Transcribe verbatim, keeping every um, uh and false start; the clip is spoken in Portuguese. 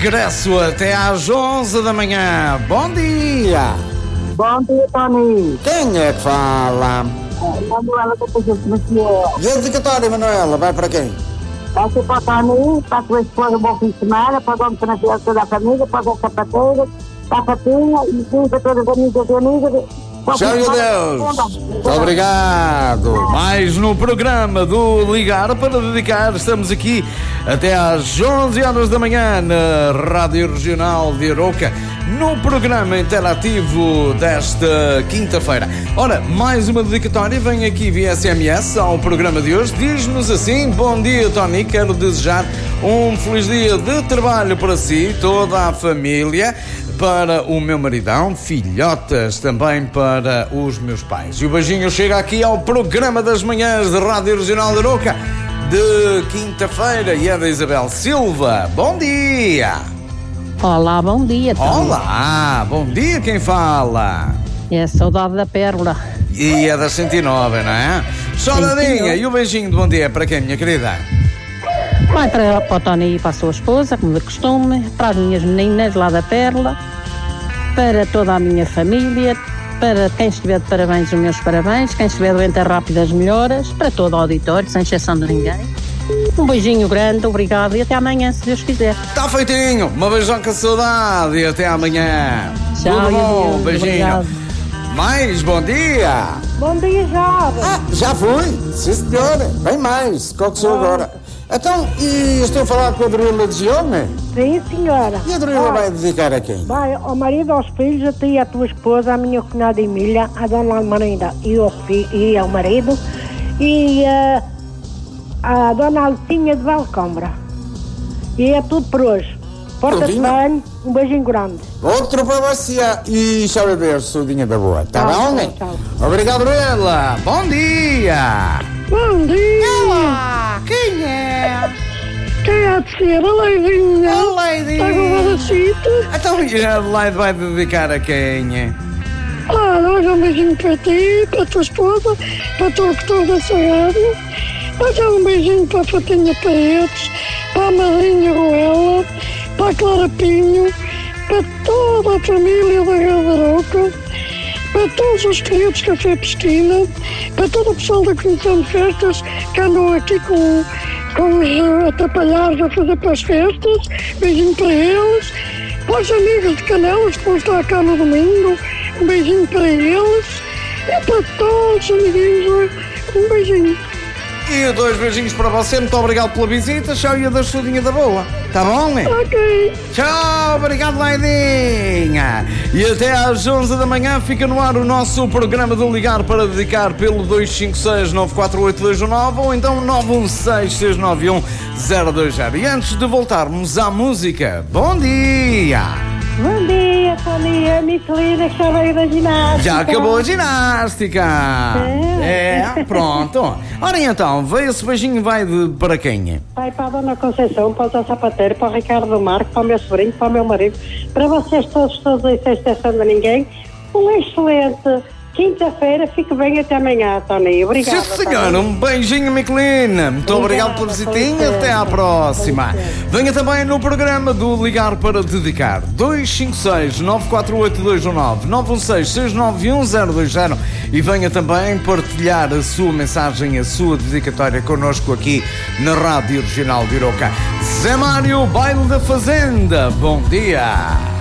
regresso até às onze da manhã. Bom dia! Bom dia, Tony. Quem é que fala? É, Manuela da Pessoa. E a dedicatória, Manuela, vai para quem? Vai ser para o Tony, para a tua esposa, um bom fim de semana, para o dono de toda a família, para o sapateiro, para a Fatinha e para todas as amigas e amigas. Tchau, meu Deus! Muito obrigado! Mais no programa do Ligar para Dedicar, estamos aqui até às onze horas da manhã na Rádio Regional de Arouca, no programa interativo desta quinta-feira. Ora, mais uma dedicatória vem aqui via S M S ao programa de hoje. Diz-nos assim: bom dia, Tony, quero desejar um feliz dia de trabalho para si, toda a família, para o meu maridão, filhotas, também para os meus pais. E o beijinho chega aqui ao programa das manhãs da Rádio Regional de Arouca de quinta-feira e é da Isabel Silva. Bom dia! Olá, bom dia, Tony. Olá, bom dia, quem fala? É a saudade da Pérola. E é da cento e nove, não é? Saudadinha, e o beijinho de bom dia para quem, minha querida? Vai para, para o Tony e para a sua esposa, como de costume, para as minhas meninas lá da Pérola, para toda a minha família, para quem estiver de parabéns, os meus parabéns, quem estiver doente, rápidas melhoras, para todo o auditório, sem exceção de ninguém. Um beijinho grande, obrigado e até amanhã, se Deus quiser. Está feitinho, uma beijoca de saudade e até amanhã. Tchau, tudo bom, Deus, beijinho. Obrigado. Mais, bom dia. Bom dia, jovem. Ah, já fui, sim senhora, bem mais, qual que sou agora? Então, e estou a falar com a Drila de Gione? Sim, senhora. E a Drila vai dedicar a quem? Vai ao marido, aos filhos, a ti e à tua esposa, à minha cunhada Emília, à dona Almarinda e ao, fi, e ao marido, e uh, à dona Altinha de Valcombra. E é tudo por hoje. Porta-se bem, um beijinho grande. Outro para você e tchau, beber, saudinha da boa, tá Tchau, bom? tchau, tchau. Obrigado, Drila. Bom dia. Bom dia! Olá, quem é? Quem é de ser? A Leidinha? A Lady. Está com o Badacito? Então, e a Lady vai dedicar a quem? Olha, hoje um beijinho para ti, para a tua esposa, para todo o que dessa rádio. Hoje um beijinho para a Fatinha Paredes, para a madrinha Ruela, para a Clara Pinho, para toda a família da Rádio Arouca, para todos os queridos Café Pesquina, para todo o pessoal da Comissão de Festas que andam aqui com, com os uh, atrapalhados a fazer para as festas. Beijinho para eles. Para os amigos de Canelas que vão estar cá no domingo, um beijinho para eles. E para todos os amiguinhos, um beijinho. E dois beijinhos para você, muito obrigado pela visita, tchau e a da saudinha da boa, tá bom? Ok. Tchau, obrigado, Leidinha. E até às onze da manhã fica no ar o nosso programa de Ligar para Dedicar pelo dois cinco seis, nove quatro oito dois um nove ou então nove um seis, seis nove um, zero dois zero. E antes de voltarmos à música, bom dia! Bom dia, Tony, a Michelina que já veio da ginástica. Já acabou a ginástica! É. É, pronto. Ora então, veio esse beijinho, vai de, para quem? Vai para a Dona Conceição, para o Zé Sapateiro, para o Ricardo Marco, para o meu sobrinho, para o meu marido, para vocês todos, todos aí, sem exceção de ninguém. Um excelente quinta-feira, fique bem até amanhã, Tony. Obrigada. Sim, senhora, um beijinho, Michelina. Muito obrigado pela visitinha. Até à próxima. Venha também no programa do Ligar para Dedicar. dois cinco seis, nove quatro oito dois um nove, nove um seis, seis nove um, zero dois zero e venha também partilhar a sua mensagem, a sua dedicatória connosco aqui na Rádio Regional de Arouca. Zé Mário, Baile da Fazenda. Bom dia.